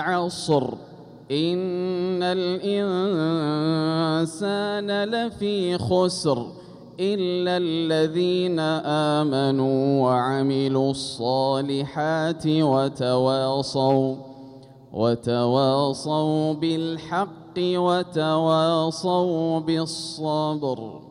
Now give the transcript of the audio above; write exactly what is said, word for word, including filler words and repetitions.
عصر إن الإنسان لفي خسر إلا الذين آمنوا وعملوا الصالحات وتواصوا وتواصوا بالحق وتواصوا بالصبر.